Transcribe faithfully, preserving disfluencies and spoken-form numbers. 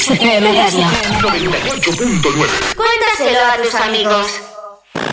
F M Radio. noventa y ocho punto nueve. Cuéntaselo a tus amigos.